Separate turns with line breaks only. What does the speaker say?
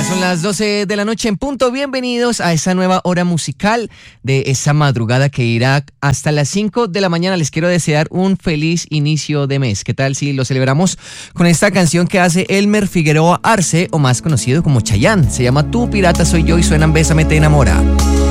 Son las 12 de la noche en punto. Bienvenidos a esa nueva hora musical de esa madrugada que irá hasta las 5 de la mañana. Les quiero desear un feliz inicio de mes. ¿Qué tal si lo celebramos con esta canción que hace Elmer Figueroa Arce, o más conocido como Chayanne? Se llama Tú Pirata Soy Yo y suena en Bésame Te Enamora.